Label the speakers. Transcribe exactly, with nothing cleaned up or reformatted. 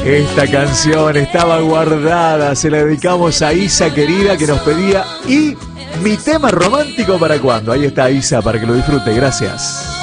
Speaker 1: Esta canción estaba guardada, se la dedicamos a Isa querida que nos pedía. ¿Y mi tema romántico para cuándo? Ahí está Isa, para que lo disfrute, gracias.